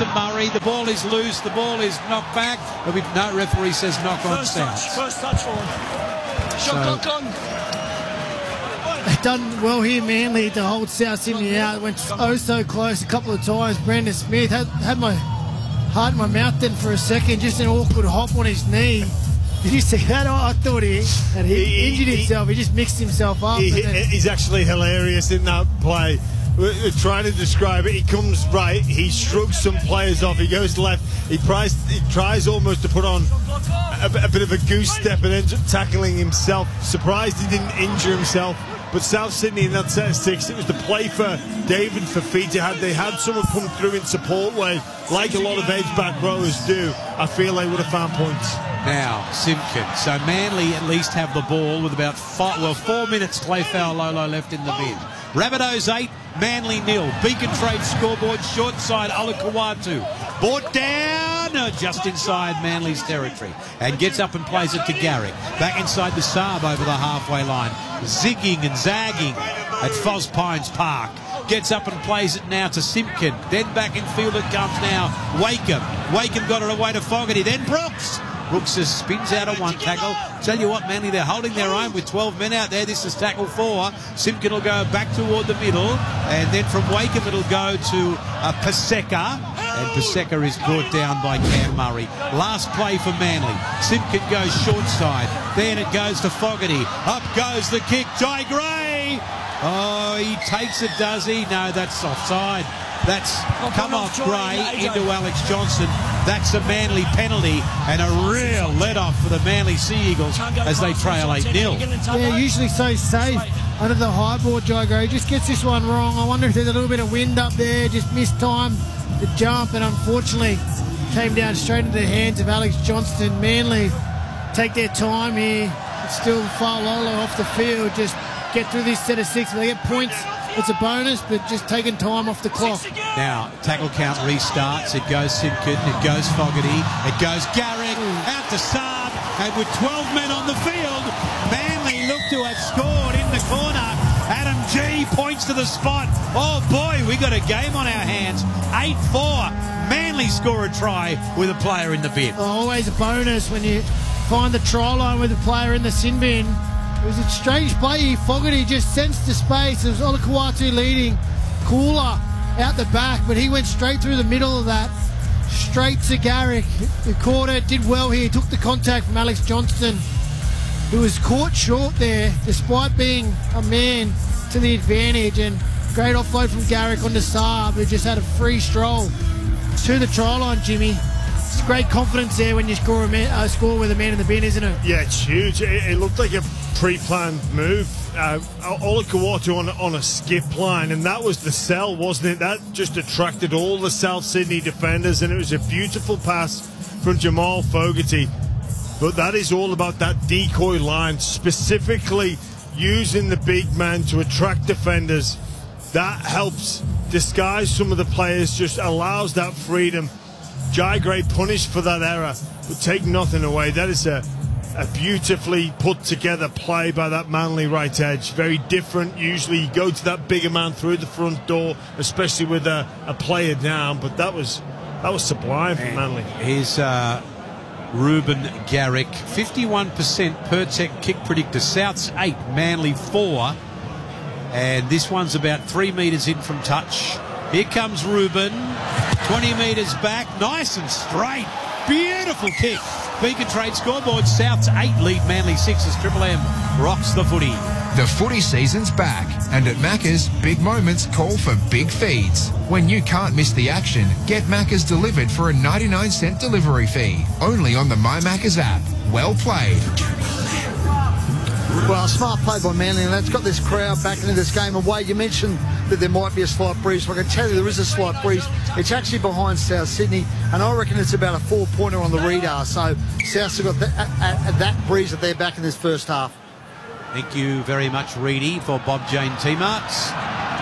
to Murray. The ball is loose. The ball is knocked back. No, referee says knock on South. First touch for him. Shot clock on. They've done well here, Manly, to hold South Sydney out. Went so close a couple of times. Brandon Smith had my heart in my mouth then for a second. Just an awkward hop on his knee. Did you see that? I thought he injured himself. He just mixed himself up. He's actually hilarious in that play. We're trying to describe it. He comes right. He shrugs some players off. He goes left. He tries almost to put on a bit of a goose step and ends up tackling himself. Surprised he didn't injure himself. But South Sydney in that set of 6, it was the play for David Fifita. Had they had someone come through in support way, like a lot of edge back rowers do, I feel they would have found points. Now, Simpkin. So Manly at least have the ball with about 4 minutes Clay Lolo left in the bin. Rabbitohs 8, Manly 0. Beacon Trade scoreboard, short side, Olakau'atu. Brought down just inside Manly's territory. And gets up and plays it to Garrick. Back inside the Saab over the halfway line. Zigging and zagging at Foz Pines Park. Gets up and plays it now to Simpkin. Then back in field it comes now. Wakeham. Wakeham got it away to Fogarty. Then Brooks. Brooks just spins out of one tackle. Tell you what, Manly, they're holding their own with 12 men out there. This is tackle 4. Simpkin will go back toward the middle. And then from Wakeham it'll go to Paseka. And Paseka is brought down by Cam Murray. Last play for Manly. Simpkin goes short side. Then it goes to Fogarty. Up goes the kick. Jai Gray. Oh, he takes it, does he? No, that's offside. That's come off Gray into Alex Johnson. That's a Manly penalty and a real let-off for the Manly Sea Eagles as they trail 8-0. Yeah, usually so safe under the high board, Jai Gray. Just gets this one wrong. I wonder if there's a little bit of wind up there. Just missed time to jump and unfortunately came down straight into the hands of Alex Johnston. Manly take their time here. It's still Failolo off the field. Just get through this set of 6. If they get points, it's a bonus, but just taking time off the clock. Now, tackle count restarts. It goes Simpkin, it goes Fogarty, it goes Garrick, out to Saab, and with 12 men on the field, Manly look to have scored in the corner. Adam G points to the spot. Oh boy, we got a game on our hands. 8-4. Manly score a try with a player in the bin. Always a bonus when you find the try line with a player in the sin bin. It was a strange play. Fogarty just sensed the space. It was Olakau'atu leading. Cooler out the back, but he went straight through the middle of that. Straight to Garrick. He caught it, did well here. Took the contact from Alex Johnston, who was caught short there, despite being a man to the advantage. And great offload from Garrick onto Saab, who just had a free stroll to the try line, Jimmy. It's great confidence there when you score with a man in the bin, isn't it? Yeah, it's huge. It looked like a pre-planned move. Olakau'atu on a skip line, and that was the sell, wasn't it? That just attracted all the South Sydney defenders, and it was a beautiful pass from Jamal Fogarty. But that is all about that decoy line, specifically using the big man to attract defenders. That helps disguise some of the players, just allows that freedom. Jai Gray punished for that error, but take nothing away. That is a beautifully put together play by that Manly right edge. Very different. Usually you go to that bigger man through the front door, especially with a player down, but that was sublime from Manly. Here's Ruben Garrick, 51% per tech kick predictor. South's 8, Manly 4, and this one's about 3 metres in from touch. Here comes Ruben, 20 metres back, nice and straight, beautiful kick. Beacon Trade scoreboard, South's 8 lead Manly 6 as Triple M rocks the footy. The footy season's back, and at Macca's, big moments call for big feeds. When you can't miss the action, get Macca's delivered for a 99-cent delivery fee. Only on the My Macca's app. Well played. Well, smart play by Manly, and that's got this crowd back into this game. And Wade, you mentioned that there might be a slight breeze. Well, I can tell you there is a slight breeze. It's actually behind South Sydney, and I reckon it's about a 4-pointer on the radar. So South's got that breeze at their back in this first half. Thank you very much, Reedy, for Bob Jane T-Marts.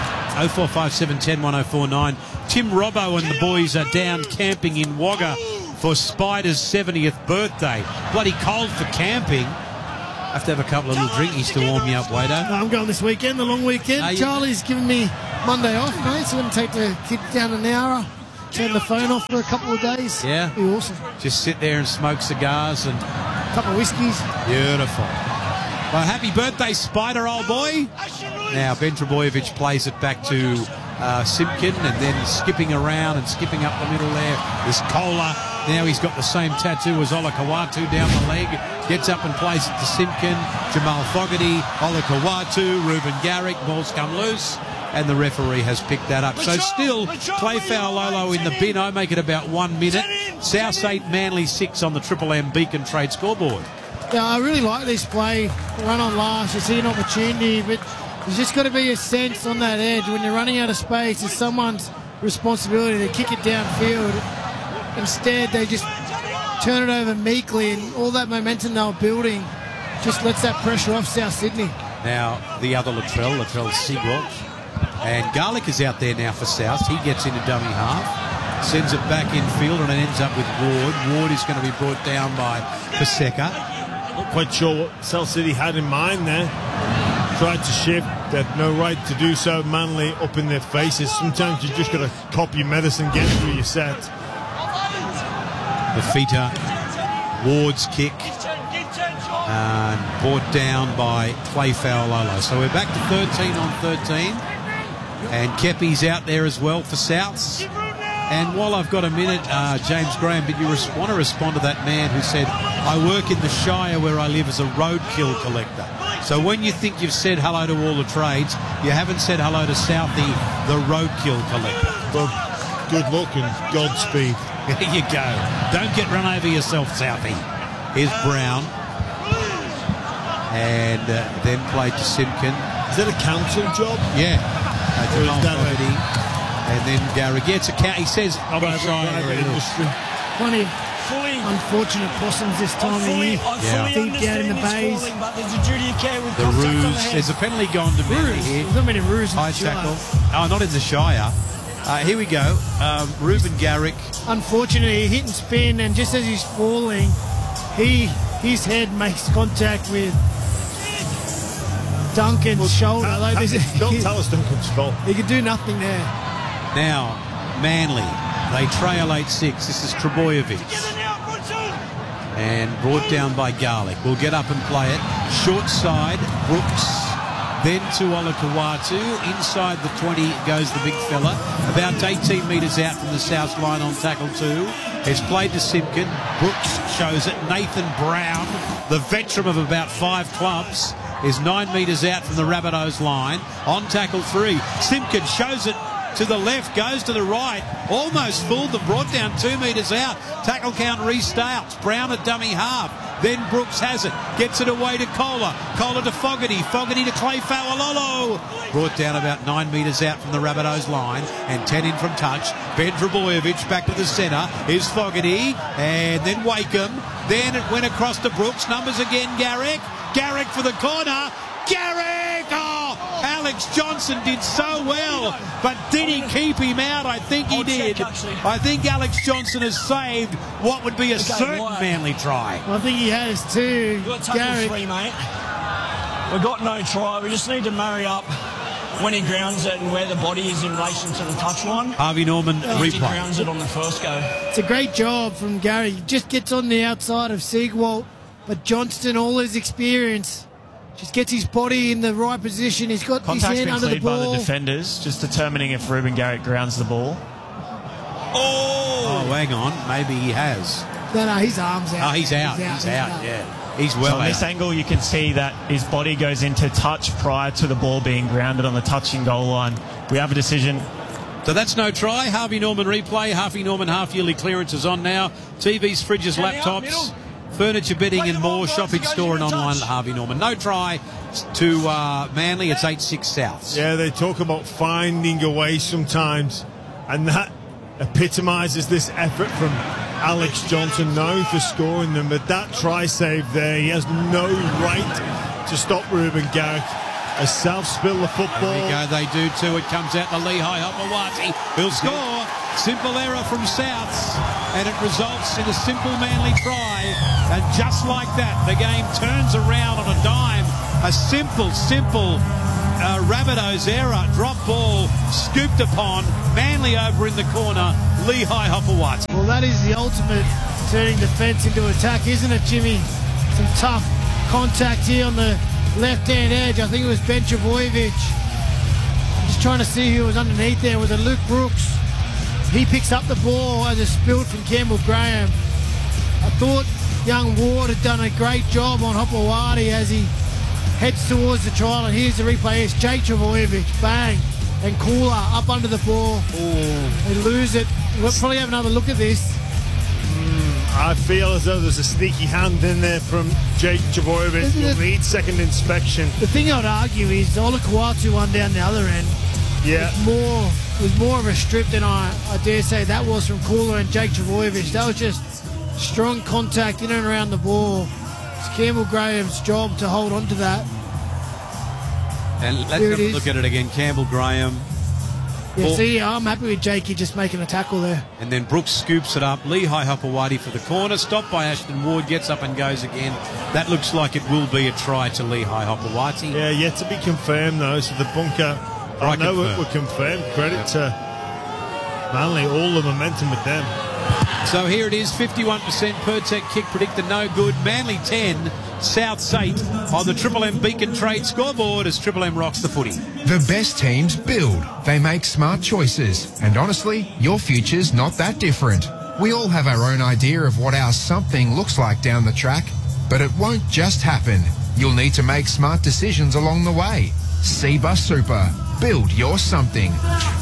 0457 10 1049. Tim Robbo and the boys are down camping in Wagga for Spider's 70th birthday. Bloody cold for camping. Have to have a couple of little drinkies to warm you up, Wado. I'm going this weekend, the long weekend. Charlie's giving me Monday off, mate, so I'm going to take the kid down to Nowra. turn the phone off for a couple of days. Yeah. Be awesome. Just sit there and smoke cigars and A couple of whiskies. beautiful. Well, happy birthday, Spider, old boy. Now, Ben Trebojevic plays it back to Simpkin, and then skipping around and skipping up the middle there is Kohler. Now he's got the same tattoo as Olakau'atu down the leg. Gets up and plays it to Simpkin. Jamal Fogarty, Olakau'atu, Ruben Garrick. Balls come loose, and the referee has picked that up. So still, Clay Fa'alolo in the bin. I make it about 1 minute. South 8, Manly 6 on the Triple M Beacon Trade scoreboard. Yeah, I really like this play. Run on last, you see an opportunity, but there's just got to be a sense on that edge. When you're running out of space, it's someone's responsibility to kick it downfield. Instead, they just turn it over meekly, and all that momentum they were building just lets that pressure off South Sydney. Now, the other Latrell Seagwalsh. And Garlick is out there now for South. He gets into dummy half, sends it back infield, and it ends up with Ward. Ward is going to be brought down by Paseka. Not quite sure what South City had in mind there. Tried to shift, they had no right to do so. Manly up in their faces. Sometimes you just got to cop your medicine, get through your set. The Feta, Ward's kick, and brought down by Clay Fa'alolo. So we're back to 13 on 13, and Kepi's out there as well for Souths. And while I've got a minute, James Graham, did you want to respond to that man who said, I work in the Shire where I live as a roadkill collector. So when you think you've said hello to all the trades, you haven't said hello to Southie, the roadkill collector. Well, good luck and Godspeed. There you go. Don't get run over yourself, Southie. Here's Brown. And then played to Simpkin. Is that a council job? Yeah. Or is that and then Garrick. Yeah, it's a cat. He says, I'm not sure. Plenty of unfortunate possums this time of year. Deep down in the bays. The ruse. There's a penalty gone to Manly here. There's not many ruses in High the Shire. tackle. Oh, not in the Shire. Here we go. Ruben Garrick. Unfortunately, he hit and spin, and just as he's falling, his head makes contact with Duncan's shoulder. Don't tell us Duncan's fault. He could do nothing there. Now, Manly. They trail 8-6. This is Trebojevic. And brought down by Garlick. We'll get up and play it. Short side, Brooks. Then to Olakau'atu. Inside the 20 goes the big fella. About 18 metres out from the south line on tackle 2. It's played to Simpkin. Brooks shows it. Nathan Brown, the veteran of about 5 clubs, is 9 metres out from the Rabbitohs line. On tackle 3, Simpkin shows it to the left, goes to the right, almost fooled them, brought down 2 metres out. Tackle count restarts. Brown at dummy half. Then Brooks has it, gets it away to Kohler. Kohler to Fogarty. Fogarty to Clay Fa'alolo. Brought down about 9 metres out from the Rabbitohs line, and 10 in from touch. Ben Trebojevic back to the centre. Here's Fogarty, and then Wakeham. Then it went across to Brooks. Numbers again, Garrick. Garrick for the corner. Garrick! Oh, Alex Johnson did so well, but did he keep him out? I think he did. I think Alex Johnson has saved what would be a certain Manly try. Well, I think he has too. We've got tackle 3, mate. We've got no try. We just need to marry up when he grounds it and where the body is in relation to the touch line. Harvey Norman He replay. grounds it on the first go. It's a great job from Gary. He just gets on the outside of Seagwalt, but Johnston, all his experience, just gets his body in the right position. He's got his Contact's hand been under the cleared by ball. the defenders, just determining if Ruben Garrick grounds the ball. Oh, hang on. Maybe he has. No, his arm's out. Oh, he's out. He's out, yeah. He's well So on this out. angle, you can see that his body goes into touch prior to the ball being grounded on the touching goal line. We have a decision. So that's no try. Harvey Norman replay. Harvey Norman half-yearly clearance is on now. TVs, fridges, laptops, furniture, bedding and more. Shopping store and online at Harvey Norman. No try to Manly. It's 8-6 Souths. Yeah, they talk about finding a way sometimes, and that epitomises this effort from Alex Johnson, known for scoring them. But that try save there, he has no right to stop Ruben Garrick. As South spill the football. There we go, they do too. It comes out to Lehigh Hopewati. He'll score. Simple error from Souths, and it results in a simple Manly try. And just like that, the game turns around on a dime. A simple Rabbitohs error. Drop ball, scooped upon. Manly over in the corner. Lehigh Hopewati. Well, that is the ultimate turning defence into attack, isn't it, Jimmy? Some tough contact here on the left-hand edge. I think it was Ben Trbojevic. I'm just trying to see who was underneath there with Luke Brooks. He picks up the ball as it's spilled from Campbell Graham. I thought young Ward had done a great job on Hopewati as he heads towards the trial, and here's the replay. It's Jake Trbojevic, bang, and Kula up under the ball. They lose it. We'll probably have another look at this. I feel as though there's a sneaky hand in there from Jake Trbojevic. You'll need second inspection. The thing I'd argue is the Olakau'atu one down the other end. Yeah. Was more of a strip than I dare say that was from Kula and Jake Trbojevic. That was just strong contact in and around the ball. It's Campbell Graham's job to hold on to that. And let's have a look at it again. Campbell Graham. Yeah, see, I'm happy with Jakey just making a tackle there. And then Brooks scoops it up. Lehigh Hopewati for the corner. Stopped by Ashton Ward. Gets up and goes again. That looks like it will be a try to Lehigh Hopewati. Yeah, yet to be confirmed though. So the bunker, I know we're confirmed. Credit to Manly. All the momentum with them. So here it is, 51% Pertec kick predicted no good. Manly 10, Souths 8 on the Triple M Beacon Trade scoreboard as Triple M rocks the footy. The best teams build. They make smart choices. And honestly, your future's not that different. We all have our own idea of what our something looks like down the track, but it won't just happen. You'll need to make smart decisions along the way. Seabus Super. Build your something.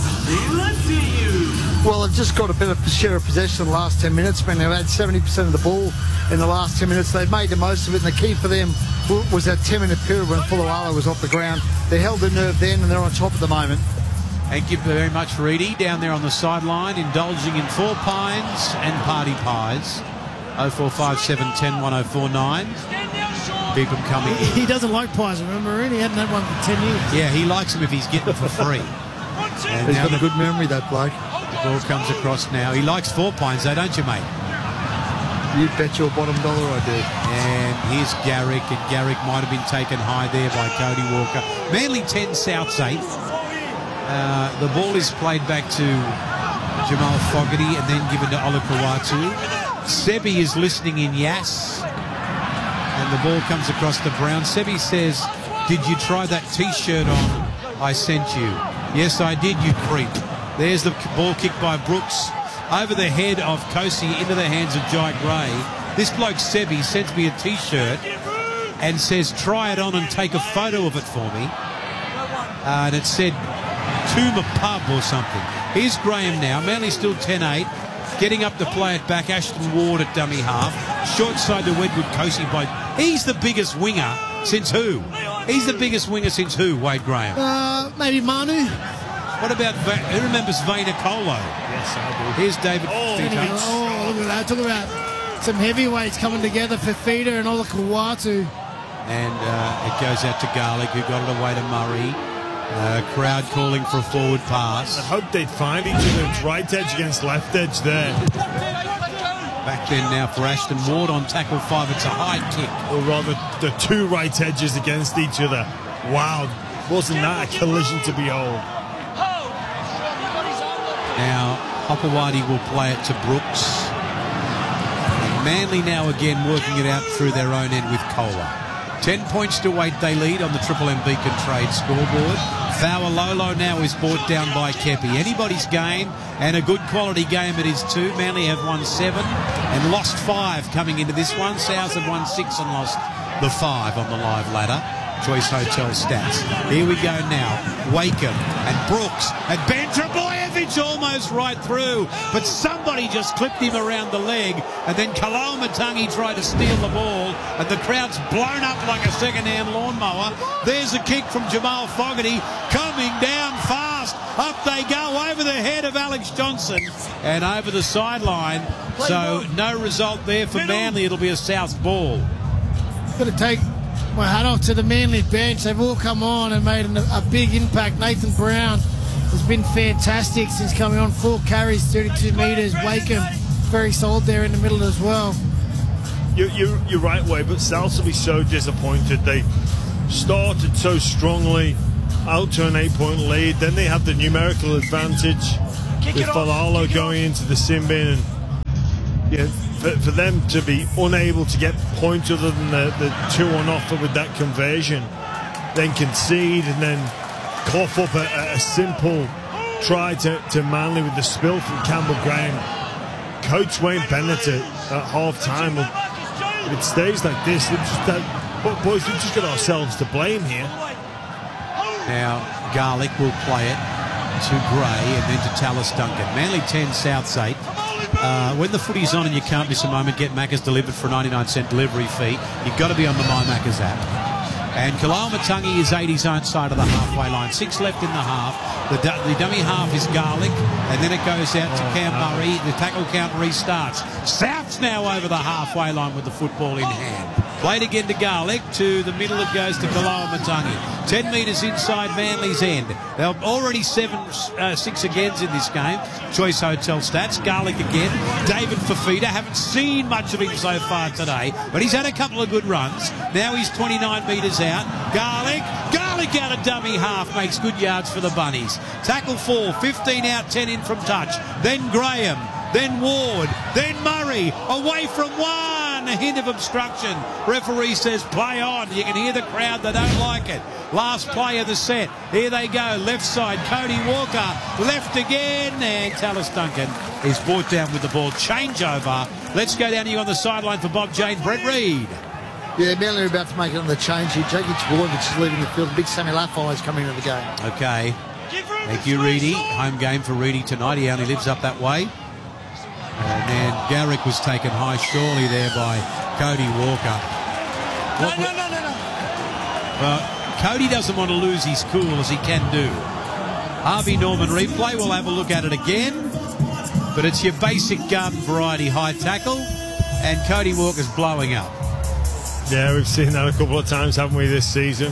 Well, they've just got a better share of possession in the last 10 minutes. They've had 70% of the ball in the last 10 minutes. They've made the most of it, and the key for them was that 10-minute period when Fulawala was off the ground. They held their nerve then, and they're on top at the moment. Thank you very much, Reedy, down there on the sideline, indulging in 4 pints and party pies. 0457 10 1049. Keep them coming in. He doesn't like pies, remember? He hadn't had one for 10 years. Yeah, he likes them if he's getting them for free. And he's got a good memory, that bloke. The ball comes across now. He likes 4 pints, though, don't you, mate? You bet your bottom dollar I do. And here's Garrick, and Garrick might have been taken high there by Cody Walker. Manly 10, Souths 8. The ball is played back to Jamal Fogarty and then given to Olakau'atu. Sebi is listening in Yass. And the ball comes across to Brown. Sebi says, "Did you try that T-shirt on I sent you?" "Yes, I did, you creep." There's the ball kicked by Brooks over the head of Kosi into the hands of Jai Gray. This bloke Sebi sends me a T-shirt and says, "Try it on and take a photo of it for me." And it said Tooma Pub or something. Here's Graham now. Manly still 10-8. Getting up to play it back. Ashton Ward at dummy half. Short side to Wedgwood Kosi by... He's the biggest winger since who? He's the biggest winger since who, Wade Graham? Maybe Manu. What about... Who remembers Vayner Colo? Yes, I do. Here's David Fifita. Oh, look at that. Talk about some heavyweights coming together for Fifita and Olakau'atu. And it goes out to Garlick, who got it away to Murray. Crowd calling for a forward pass. I hope they'd find each other. It's right edge against left edge there. Back then now for Ashton Ward on tackle 5. It's a high kick. Or rather, the 2 right edges against each other. Wow, wasn't that a collision to behold? Now, Hopewati will play it to Brooks. And Manly now again working it out through their own end with Kohler. 10 points to 8 they lead on the Triple M Beacon Trade scoreboard. Faualolo now is brought down by Kepi. Anybody's game, and a good quality game it is too. Manly have won 7 and lost 5 coming into this one. Souths have won 6 and lost the 5 on the live ladder. Choice Hotel stats. Here we go now. Wakeham and Brooks and Ben Trbojevic almost right through, but somebody just clipped him around the leg, and then Kalaumatangi tried to steal the ball, and the crowd's blown up like a second-hand lawnmower. There's a kick from Jamal Fogarty coming down fast. Up they go over the head of Alex Johnson and over the sideline. So no result there for Manly. It'll be a South ball. Got to take my hat off to the Manly bench. They've all come on and made a big impact. Nathan Brown has been fantastic since coming on. 4 carries, 32 metres. Wakeham very solid there in the middle as well. You're right, Wade, but Souths will be so disappointed. They started so strongly, out to an 8-point lead. Then they had the numerical advantage. with Falalo going into the sin bin, and for them to be unable to get points other than the 2 on offer with that conversion, then concede and then cough up a simple try to Manly with the spill from Campbell Graham. Coach Wayne Bennett at half time, if it stays like this, boys, we've just got ourselves to blame here. Now Garlick will play it to Gray and then to Tallis Duncan. Manly 10, Souths 8. When the footy's on and you can't miss a moment, get Macca's delivered for a 99-cent delivery fee. You've got to be on the My Macca's app. And Kalamatangi is 80's own side of the halfway line. 6 left in the half. The dummy half is Garlick, and then it goes out to Cam Murray. The tackle count restarts. South's now over the halfway line with the football in hand. Played again to Garlick. To the middle it goes to Kalamatangi. 10 metres inside Manly's end. They're already 6 agains in this game. Choice Hotel stats. Garlick again. David Fafita. Haven't seen much of him so far today, but he's had a couple of good runs. Now he's 29 metres out. Garlick out of dummy half. Makes good yards for the Bunnies. Tackle 4. 15 out, 10 in from touch. Then Graham. Then Ward. Then Murray. Away from one. A hint of obstruction. Referee says play on. You can hear the crowd. They don't like it. Last play of the set. Here they go. Left side. Cody Walker. Left again. And Tallis Duncan is brought down with the ball. Changeover. Let's go down here on the sideline for Bob Jane. Brett Reid. Yeah, Manly are about to make it on the change here. Jackie Chbolovic is leaving the field. Big Sammy Lafai is coming into the game. Okay. Thank you, Reedy. Home game for Reedy tonight. He only lives up that way. And then Garrick was taken high surely there by Cody Walker. No. Well, Cody doesn't want to lose his cool as he can do. Harvey Norman replay. We'll have a look at it again. But it's your basic garden variety high tackle. And Cody Walker's blowing up. Yeah, we've seen that a couple of times, haven't we, this season?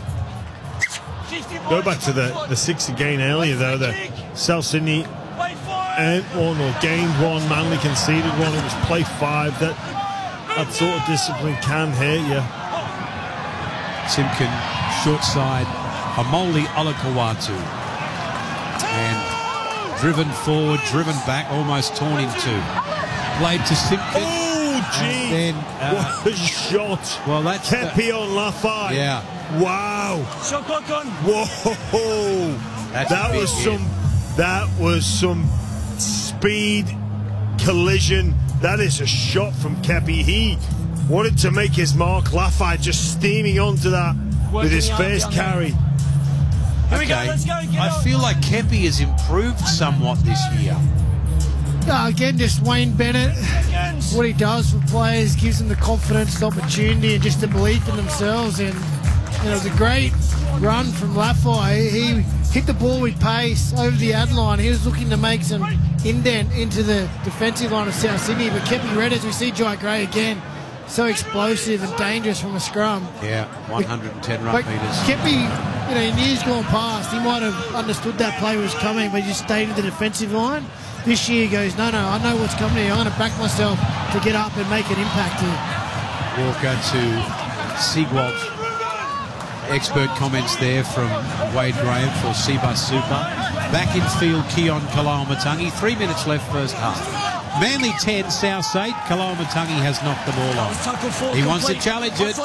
Go back to the 6 again earlier, though. The South Sydney earned one or gained one. Manly conceded one. It was play 5. That sort of discipline can hurt you. Simpkin, short side, Amoli Olakawatu. And driven forward, driven back, almost torn in 2. Played to Simpkin. Oh, gee. Then, what a shot. Well, that's Kepi on Lafai. Yeah. Wow. Shot clock on. Whoa. That was some speed collision. That is a shot from Kepi. He wanted to make his mark. Lafai just steaming onto that with his first carry. Here we go, let's go. I feel like Kepi has improved somewhat this year. Again, just Wayne Bennett. What he does for players gives them the confidence, the opportunity, and just the belief in themselves. And it was a great run from Lafai. He hit the ball with pace over the ad line. He was looking to make some indent into the defensive line of South Sydney, but Kepi Red, as we see Jai Gray again, so explosive and dangerous from a scrum. Yeah, 110 ruck metres. Kepi, in years gone past, he might have understood that play was coming, but he just stayed in the defensive line. This year he goes, no, I know what's coming here. I'm going to back myself to get up and make an impact here. Walker to Siegwalt. Expert comments there from Wade Graham for Seabus Super. Back in field, Keon Kalamatangi. 3 minutes left first half. Manly 10, South 8. Kalamatangi has knocked the ball on. He wants to challenge it.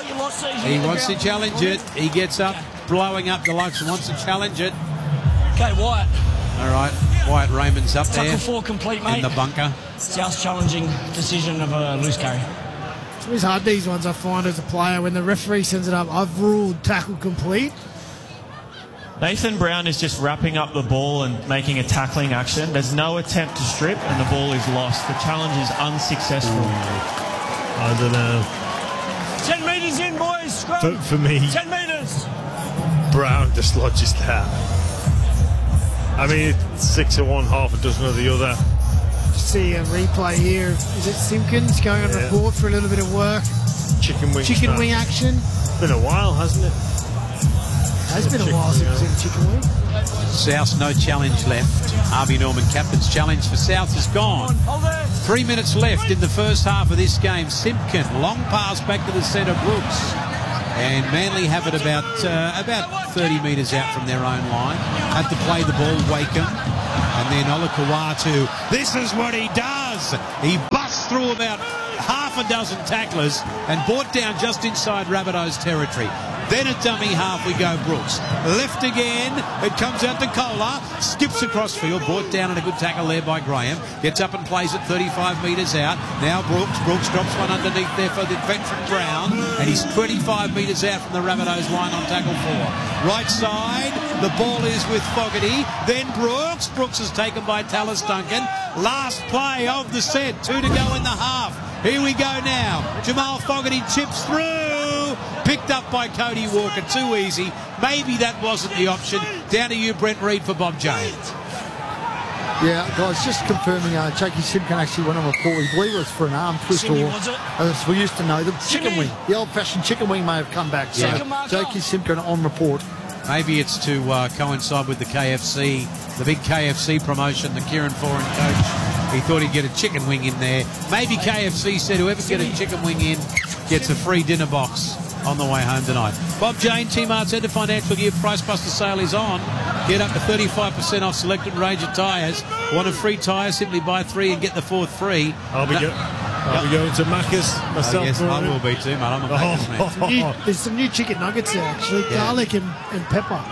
He gets up, blowing up Deluxe, wants to challenge it. Okay, Wyatt. All right, Wyatt Raymond's up there. Tackle 4 complete, mate. In the bunker. South's challenging decision of a loose carry. It's always hard, these ones, I find, as a player. When the referee sends it up, I've ruled tackle complete. Nathan Brown is just wrapping up the ball and making a tackling action. There's no attempt to strip and the ball is lost. The challenge is unsuccessful. I don't know. 10 metres in, boys. Scrum. For me, 10 metres. Brown dislodges that. I mean, it's 6 of one, half a dozen of the other. See a replay here. Is it Simpkins going on report for a little bit of work? Chicken wing action. It's been a while, hasn't it? Has been a while since we've seen chicken wing. South, no challenge left. Harvey Norman, captain's challenge for South is gone. 3 minutes left in the first half of this game. Simpkin, long pass back to the centre, Brooks. And Manly have it about 30 metres out from their own line. Had to play the ball, Wakeham. And then Olakau'atu, this is what he does. He busts through about half a dozen tacklers and brought down just inside Rabbitoh's territory. Then at dummy half we go Brooks. Left again, it comes out to Kohler, skips across field, brought down and a good tackle there by Graham. Gets up and plays it 35 metres out. Now Brooks drops one underneath there for the veteran Brown, and he's 25 metres out from the Rabbitohs line on tackle 4. Right side, the ball is with Fogarty, then Brooks. Brooks is taken by Tallis Duncan. Last play of the set, 2 to go in the half. Here we go now. Jamal Fogarty chips through. Picked up by Cody Walker. Too easy. Maybe that wasn't the option. Down to you, Brent Reid, for Bob James. Yeah, guys, just confirming Jakey Simpkin actually went on report. We believe it was for an arm twist, Sydney, or was it? as we used to know them, chicken Sydney. wing. The old-fashioned chicken wing may have come back. So Yeah. Jakey Simpkin on report. Maybe it's to coincide with the KFC, the big KFC promotion, the Kieran Foran coach. He thought he'd get a chicken wing in there. Maybe KFC said whoever gets a chicken wing in gets a free dinner box on the way home tonight. Bob Jane, T-Mart's end of financial year price buster sale is on. Get up to 35% off selected range of tyres. Want a free tyre? Simply buy 3 and get the 4th free. I'll be going to Macca's myself. Yes, I will be too, mate. I'm a Macca's man. There's some new chicken nuggets there, actually. Yeah. Garlic and pepper.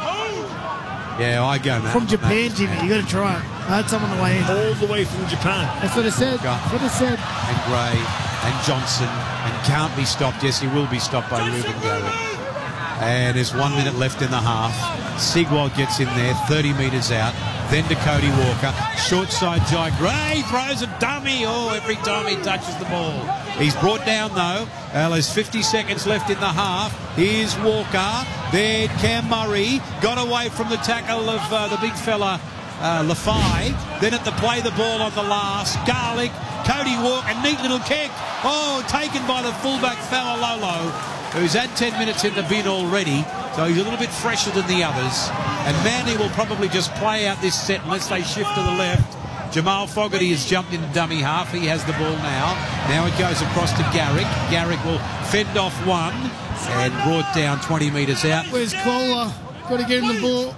Yeah, I go, man. From Japan, Jimmy. You got to try it. I had some on the way in. All the way from Japan. That's what it said. That's what it said. And Gray and Johnson and can't be stopped. Yes, he will be stopped by Ruben Garrick. And there's 1 minute left in the half. Sigwald gets in there, 30 metres out. Then to Cody Walker. Short side, Jai Gray throws a dummy. Oh, every time he touches the ball. He's brought down, though. There's 50 seconds left in the half. Here's Walker. Then Cam Murray got away from the tackle of the big fella, Lafai. Then at the play the ball on the last. Garlic, Cody Walker, neat little kick. Oh, taken by the fullback Fa'alolo, who's had 10 minutes in the bin already. So he's a little bit fresher than the others. And Manly will probably just play out this set unless they shift to the left. Jamal Fogarty has jumped into dummy half. He has the ball now. Now it goes across to Garrick. Garrick will fend off one and brought down 20 metres out. Where's Kohler? Got to get him the ball.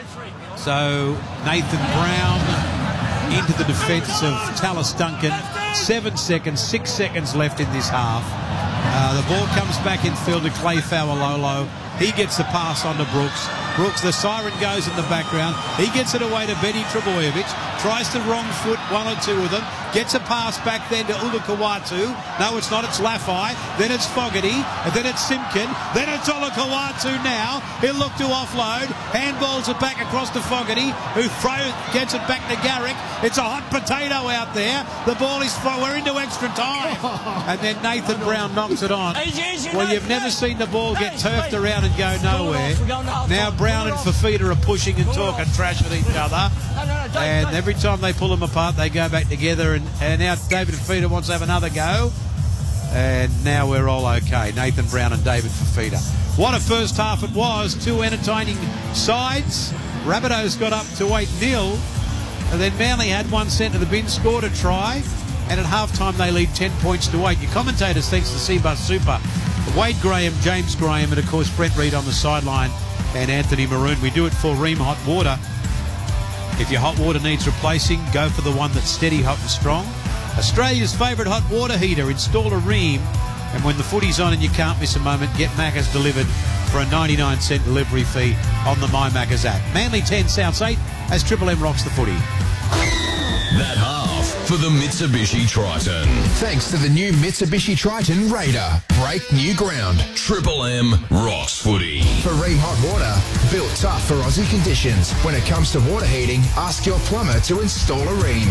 So Nathan Brown into the defence of Tallis Duncan. 7 seconds, 6 seconds left in this half. The ball comes back in field to Clay Fa'alolo. He gets the pass on to Brooks. Brooks, the siren goes in the background. He gets it away to Benny Trebojevic. Tries to wrong foot 1 or 2 of them. Gets a pass back then to Olakau'atu. No, it's not. It's Lafai. Then it's Fogarty. And then it's Simpkin. Then it's Olakau'atu now. He'll look to offload. Handballs it back across to Fogarty, who gets it back to Garrick. It's a hot potato out there. The ball is... We're into extra time. And then Nathan Brown knocks it on. Well, you've never seen the ball get turfed around and go nowhere. Now Brown and Fafita are pushing and talking trash at each other. And every time they pull them apart, they go back together. And now David Fafita wants to have another go. And now we're all okay. Nathan Brown and David Fafita. What a first half it was. 2 entertaining sides. Rabbitohs got up to 8-0. And then Manly had 1 sent to the bin, scored a try. And at halftime, they lead 10 points to 8. Your commentators, thanks to Seabus Super, Wade Graham, James Graham, and of course Brent Reid on the sideline, and Anthony Maroon. We do it for Ream Hot Water. If your hot water needs replacing, go for the one that's steady, hot and strong. Australia's favourite hot water heater. Install a Ream, and when the footy's on and you can't miss a moment, get Macca's delivered for a 99-cent delivery fee on the My Macca's app. Manly 10, Souths 8 as Triple M rocks the footy. That half for the Mitsubishi Triton. Thanks to the new Mitsubishi Triton Raider. Break new ground. Triple M rocks footy. For Ream Hot Water, built tough for Aussie conditions. When it comes to water heating, ask your plumber to install a Ream.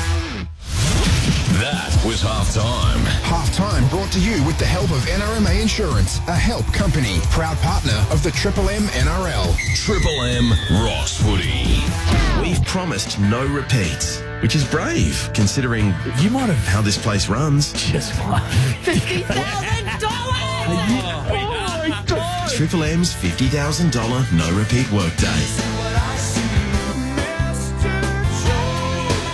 That was halftime. Halftime brought to you with the help of NRMA Insurance, a help company, proud partner of the Triple M NRL. Triple M rocks footy. We've promised no repeats, which is brave, considering you might have how this place runs. Just $50,000! Triple M's $50,000 no repeat workday.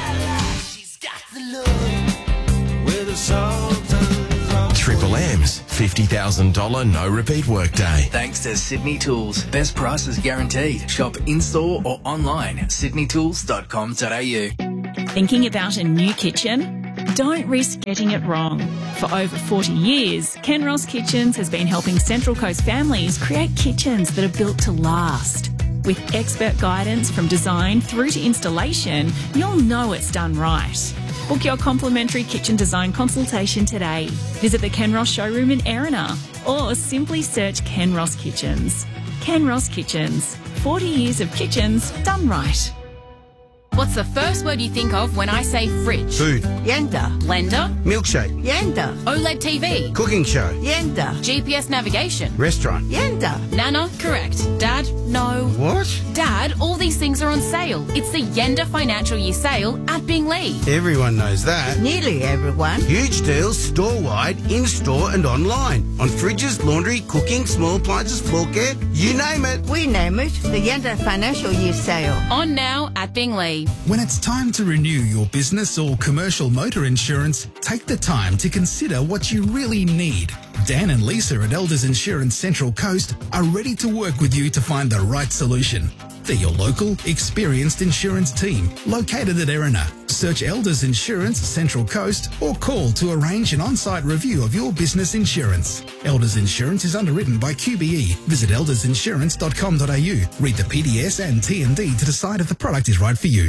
Triple M's $50,000 no-repeat workday. Thanks to Sydney Tools. Best prices guaranteed. Shop in-store or online at sydneytools.com.au. Thinking about a new kitchen? Don't risk getting it wrong. For over 40 years, Ken Ross Kitchens has been helping Central Coast families create kitchens that are built to last. With expert guidance from design through to installation, you'll know it's done right. Book your complimentary kitchen design consultation today. Visit the Ken Ross showroom in Erina or simply search Ken Ross Kitchens. Ken Ross Kitchens. 40 years of kitchens done right. What's the first word you think of when I say fridge? Food. Yenda. Blender. Milkshake. Yenda. OLED TV. Cooking show. Yenda. GPS navigation. Restaurant. Yenda. Nana. Correct. Dad. No. What? Dad, all these things are on sale. It's the Yenda Financial Year Sale at Binglee. Everyone knows that. Nearly everyone. Huge deals store-wide, in-store and online. On fridges, laundry, cooking, small appliances, floor care, you name it. We name it the Yenda Financial Year Sale. On now at Binglee. When it's time to renew your business or commercial motor insurance, take the time to consider what you really need. Dan and Lisa at Elders Insurance Central Coast are ready to work with you to find the right solution. They're your local, experienced insurance team located at Erina. Search Elders Insurance Central Coast or call to arrange an on-site review of your business insurance. Elders Insurance is underwritten by QBE. Visit eldersinsurance.com.au. Read the PDS and TND to decide if the product is right for you.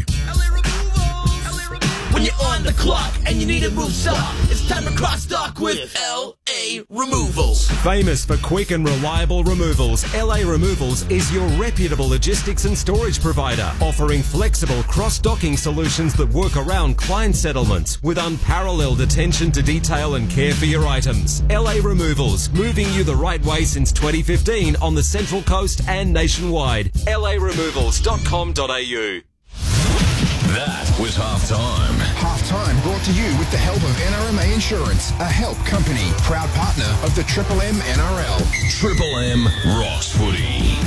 When you're on the clock and you need a move stop, it's time to cross stock with LA Removals. Famous for quick and reliable removals, LA Removals is your reputable logistics and storage provider, offering flexible cross-docking solutions that work around client settlements with unparalleled attention to detail and care for your items. LA Removals, moving you the right way since 2015 on the Central Coast and nationwide. laremovals.com.au. That was halftime. Halftime brought to you with the help of NRMA Insurance, a help company, proud partner of the Triple M NRL. Triple M rocks footy.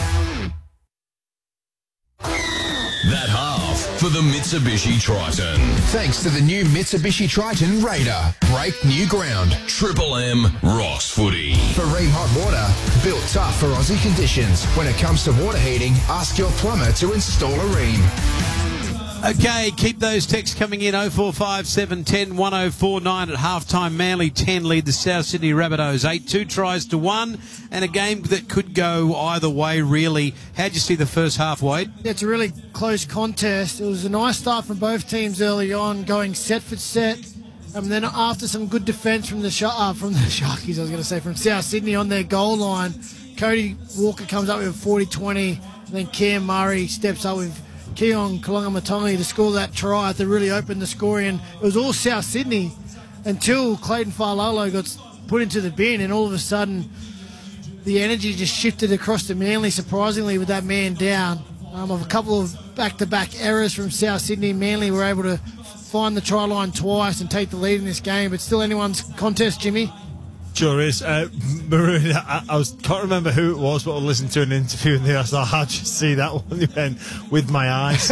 That half for the Mitsubishi Triton. Thanks to the new Mitsubishi Triton Raider. Break new ground. Triple M rocks footy. For Ream Hot Water, built tough for Aussie conditions. When it comes to water heating, ask your plumber to install a Ream. Okay, keep those texts coming in. 045710 1049 at halftime. Manly 10 lead the South Sydney Rabbitohs 8. 2 tries to 1, and a game that could go either way, really. How'd you see the first half, Wade? It's a really close contest. It was a nice start from both teams early on, going set for set. And then after some good defence from the Sharkies, from South Sydney on their goal line, Cody Walker comes up with a 40-20, and then Cam Murray steps up with Keon Kalunga-Matangi to score that try to really open the scoring. And it was all South Sydney until Clayton Falolo got put into the bin, and all of a sudden the energy just shifted across to Manly, surprisingly, with that man down. Of a couple of back-to-back errors from South Sydney, Manly were able to find the try line twice and take the lead in this game, but still anyone's contest, Jimmy. Sure is. Maroon, I can't remember who it was, but I listened to an interview and I thought, how'd you see that one? He went, with my eyes.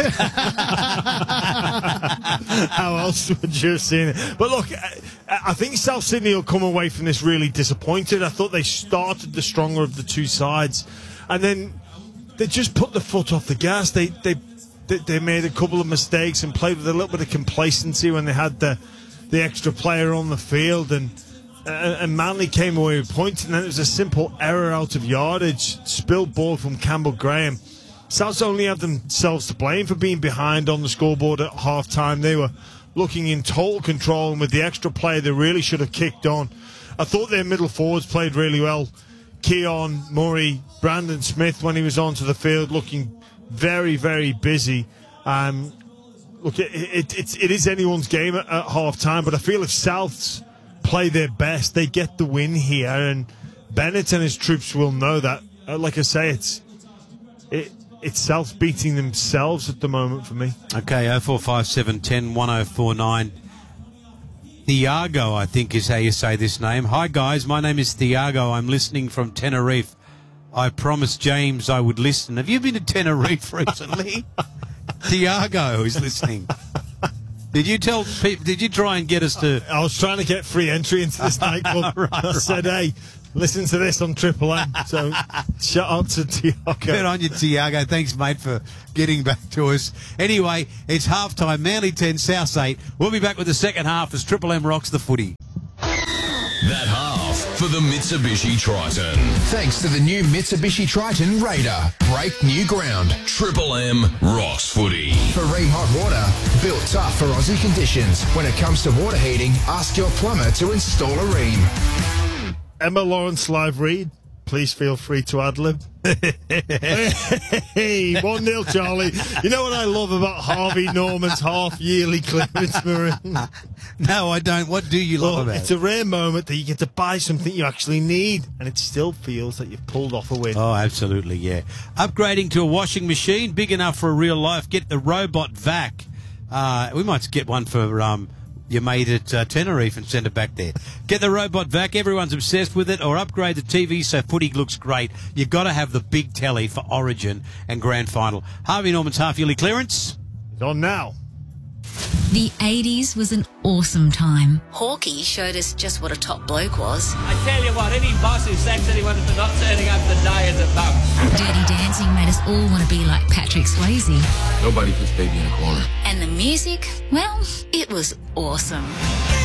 How else would you have seen it? But look, I think South Sydney will come away from this really disappointed. I thought they started the stronger of the two sides, and then they just put the foot off the gas. They made a couple of mistakes and played with a little bit of complacency when they had the extra player on the field, and Manly came away with points, and then it was a simple error out of yardage, spilled ball from Campbell Graham. Souths only have themselves to blame for being behind on the scoreboard at half-time. They were looking in total control, and with the extra player, they really should have kicked on. I thought their middle forwards played really well. Keon Murray, Brandon Smith, when he was onto the field, looking very, very busy. Look, it is anyone's game at half-time, but I feel if Souths play their best, they get the win here, and Bennett and his troops will know that. Like I say, it's South beating themselves at the moment for me. Okay, 045710 1049. Thiago, I think is how you say this name. Hi guys, my name is Thiago. I'm listening from Tenerife. I promised James I would listen. Have you been to Tenerife recently? Thiago is listening. Did you tell people? Did you try and get us to? I was trying to get free entry into this nightclub. I said, "Hey, listen to this on Triple M. So shout out to Tiago. Good on you, Tiago. Thanks, mate, for getting back to us. Anyway, it's halftime. Manly 10, South 8. We'll be back with the second half as Triple M rocks the footy. That half for the Mitsubishi Triton. Thanks to the new Mitsubishi Triton Raider. Break new ground. Triple M rocks footy. For Ream Hot Water, built tough for Aussie conditions. When it comes to water heating, ask your plumber to install a Ream. Emma Lawrence live read. Please feel free to ad-lib. Hey, 1-0, Charlie. You know what I love about Harvey Norman's half-yearly clearance, Maroon? No, I don't. What do you love about it? It's a rare moment that you get to buy something you actually need, and it still feels that you've pulled off a win. Oh, absolutely, yeah. Upgrading to a washing machine, big enough for a real life. Get the Robot Vac. We might get one for your mate at Tenerife and send it back there. Get the Robot Vac. Everyone's obsessed with it. Or upgrade the TV so footy looks great. You've got to have the big telly for Origin and Grand Final. Harvey Norman's half-yearly clearance. It's on now. The 80s was an awesome time. Hawkeye showed us just what a top bloke was. I tell you what, any boss who sacks anyone for not turning up the day is a bum. Dirty Dancing made us all want to be like Patrick Swayze. Nobody puts baby in a corner. And the music, well, it was awesome.